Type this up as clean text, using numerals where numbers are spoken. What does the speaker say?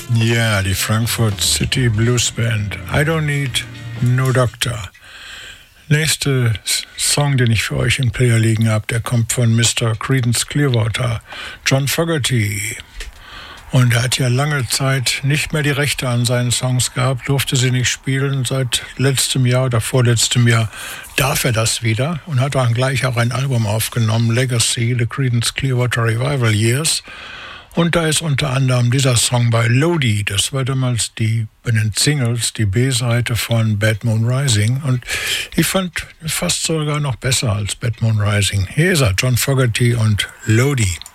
Ja, die Frankfurt City Blues Band. I don't need no doctor. Nächste Song, den ich für euch im Player liegen habe, der kommt von Mr. Creedence Clearwater, John Fogerty. Und er hat ja lange Zeit nicht mehr die Rechte an seinen Songs gehabt, durfte sie nicht spielen. Seit letztem Jahr oder vorletztem Jahr darf er das wieder und hat dann gleich auch ein Album aufgenommen, Legacy, The Creedence Clearwater Revival Years. Und da ist unter anderem dieser Song bei Lodi. Das war damals bei den Singles die B-Seite von Bad Moon Rising. Und ich fand fast sogar noch besser als Bad Moon Rising. Hier ist er, John Fogerty und Lodi.